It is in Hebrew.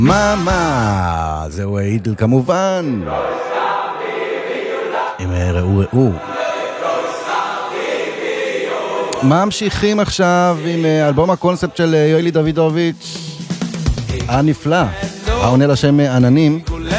מה, זהו אידל כמובן עם ראו. ממשיכים עכשיו עם אלבום הקונספט של יואלי דוידוביץ' הנפלא, העונה לשם עננים.